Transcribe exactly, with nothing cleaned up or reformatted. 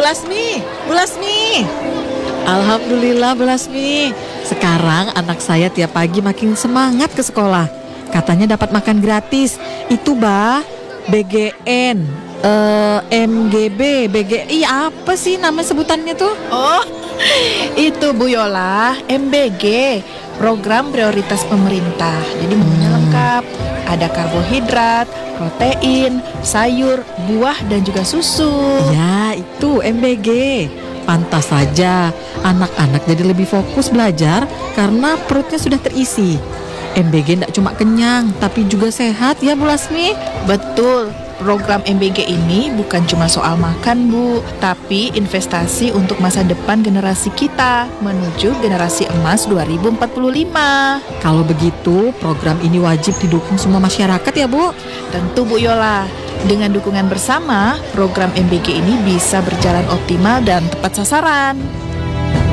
Lasmi, Bu Lasmi. Alhamdulillah Bu Lasmi. Sekarang anak saya tiap pagi makin semangat ke sekolah. Katanya dapat makan gratis. Itu bah, B G N, eh, M G B, B G I apa sih nama sebutannya tuh? Oh, itu Bu Yola, M B G, program prioritas pemerintah. Jadi menunya lengkap. Ada karbohidrat, protein, sayur, buah, dan juga susu. Ya, itu M B G. Pantas saja anak-anak jadi lebih fokus belajar karena perutnya sudah terisi. M B G tidak cuma kenyang, tapi juga sehat ya Bu Lasmi. Betul, program M B G ini bukan cuma soal makan Bu, tapi investasi untuk masa depan generasi kita menuju generasi emas dua ribu empat puluh lima. Kalau begitu, program ini wajib didukung semua masyarakat ya Bu. Tentu Bu Yola, dengan dukungan bersama, program M B G ini bisa berjalan optimal dan tepat sasaran.